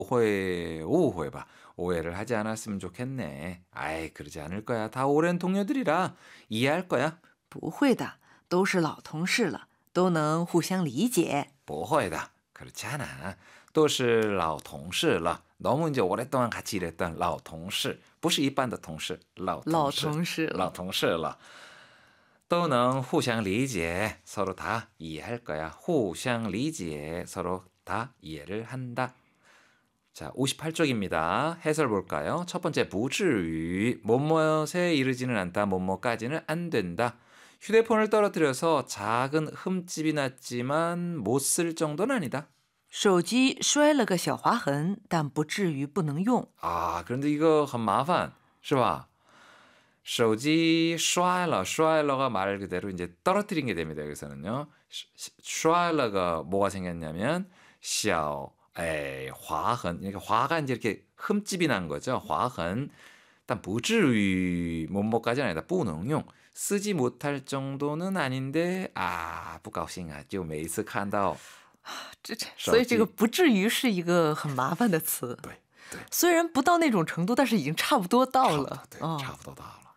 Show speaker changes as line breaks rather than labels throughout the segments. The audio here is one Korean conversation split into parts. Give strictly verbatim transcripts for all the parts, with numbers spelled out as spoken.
오해, 오해 봐. 오해를 하지 않았으면 좋겠네. 아이, 그러지 않을 거야. 다 오랜 동료들이라 이해할 거야.
不会的，都是老同事了，都能互相理解。
不会的. 그렇지 않아. 都是老同事了. 너무 이제 오랫동안 같이 일했던 老同事,不是一般的同事,老同事,
老同事了。
老同事了. 都能互相理解. 서로 다 이해할 거야. 互相理解. 서로 다 이해를 한다. 자, 오십팔 쪽입니다. 해설 볼까요? 첫 번째, 不至于. 뭐뭐에 이르지는 않다. 뭐뭐까지는 안 된다. 휴대폰을 떨어뜨려서 작은 흠집이 났지만 못 쓸 정도는 아니다.
手机摔了个小划痕，但不至于不能用。
아, 그런데 이거 很麻烦,是吧? 手机摔了,摔了가 말 그대로 이제 떨어뜨린 게 됩니다. 여기서는요. 摔了가 뭐가 생겼냐면 小 에이, 划痕. 그러니까 화가 이제 이렇게 흠집이 난 거죠. 划痕. 일단 不至于 뭐뭐까지는 아니다. 不能用. 쓰지 못할 정도는 아닌데 아, 不高兴啊,就每一次看到
这这所以这个不至于是一个很麻烦的词。虽然不到那种程度，但是已经差不多到了。
差不多到了.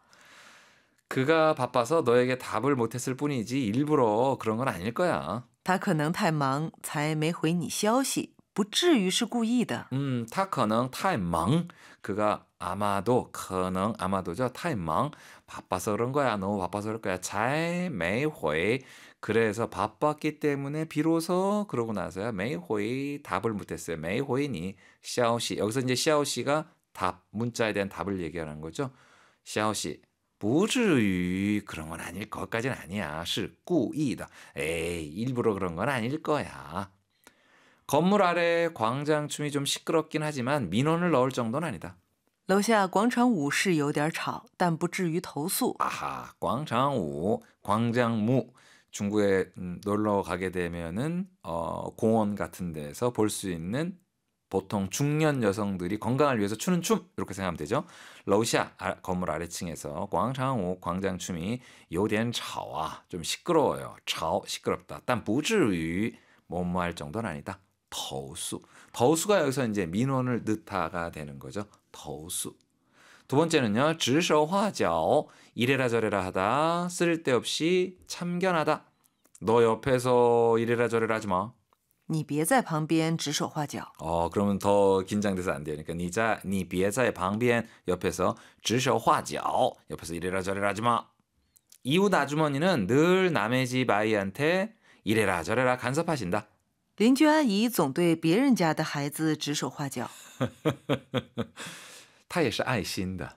그가 바빠서 너에게 답을 못했을 뿐이지 일부러 그런 건 아닐 거야.
他可能太忙才没回你消息，不至于是故意的。
음, 他可能太忙. 그가 아마도, 可能 아마도죠. 太忙. 바빠서 그런 거야. 너무 바빠서 그럴 거야. 才没回. 그래서 바빴기 때문에 비로소 그러고 나서야 没回 답을 못했어요. 没回你消息. 여기서 이제 消息가 답, 문자에 대한 답을 얘기하는 거죠. 消息不至于 그런 건 아닐 것까지는 아니야. 是故意的. 에이, 일부러 그런 건 아닐 거야. 건물 아래 광장춤이 좀 시끄럽긴 하지만 민원을 넣을 정도는 아니다.
楼下广场舞是有点吵，但不至于投诉。
아하, 广场舞, 광장무. 중국에 음, 놀러 가게 되면은 어, 공원 같은 데서 볼 수 있는 보통 중년 여성들이 건강을 위해서 추는 춤 이렇게 생각하면 되죠. 러시아 아, 건물 아래층에서 광장우 광장춤이 요된 차와 좀 시끄러워요. 차 시끄럽다. 단 不至于 뭐뭐 할 정도는 아니다. 더수. 더수가 여기서 이제 민원을 넣다가 되는 거죠. 더수. 두 번째는요. 指手画脚 이래라 저래라 하다. 쓸데없이 참견하다. 너 옆에서 이래라 저래라 하지 마.
你别在旁边指手画脚.
어, 그러면 더 긴장돼서 안 돼요. 그러니까 你在你别在旁边 옆에서 指手画脚 옆에서 이래라 저래라 하지 마. 이웃 아주머니는 늘 남의 집 아이한테 이래라 저래라 간섭하신다.
邻居阿姨总对别人家的孩子指手画脚。
他也是爱心的。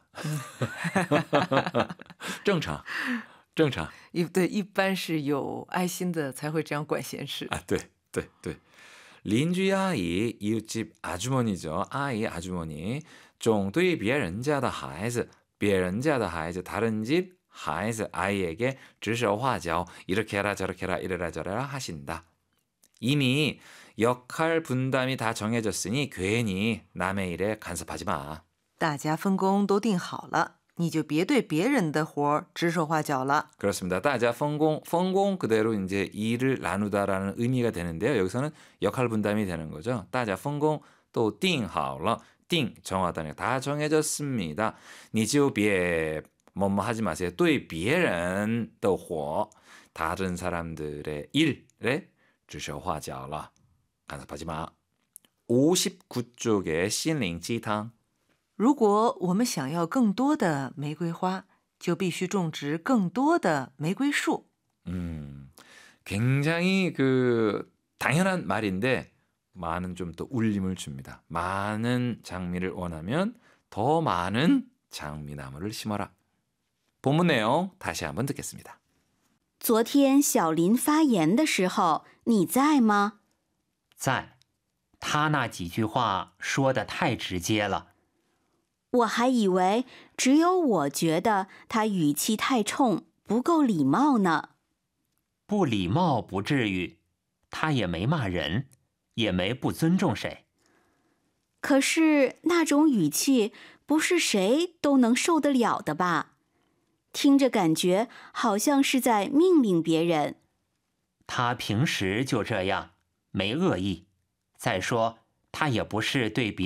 正常正常。
一对一般是有爱心的才会这样管闲事。
아, 对对对。 邻居阿姨 이웃집 아주머니죠. 아이 아주머니 总对别人家的孩子别人家的孩子 다른 집 孩子 아이에게 指手画脚 이렇게 해라 저렇게 해라 이래라 저래라 하신다. 이미 역할 분담이 다 정해졌으니 괜히 남의 일에 간섭하지 마.
大家分工都定好了，你就别对别人的活指手画脚了。
그렇습니다. 大家分工,分工 그대로 이제 일을 나누다라는 의미가 되는데요. 여기서는 역할 분담이 되는 거죠. 大家分工都定好了. 定 정하다니 다 정해졌습니다. 你就别 뭐뭐 하지 마세요. 对别人的活 다른 사람들의 일에 指手画脚了. 간섭하지 마. 오십구 쪽의 心灵鸡汤.
如果我们想要更多的玫瑰花，就必须种植更多的玫瑰树。
음, 굉장히 그 당연한 말인데 많은 좀 또 울림을 줍니다. 많은 장미를 원하면 더 많은 장미나무를 심어라. 본문 내용 다시 한번 듣겠습니다.
昨天小林发言的时候，你在吗？
在。他那几句话说得太直接了。
我还以为只有我觉得他语气太冲，不够礼貌呢。
不礼貌不至于，他也没骂人，也没不尊重谁。
可是那种语气不是谁都能受得了的吧？听着感觉好像是在命令别人。
他平时就这样，没恶意。再说， 他也不是对别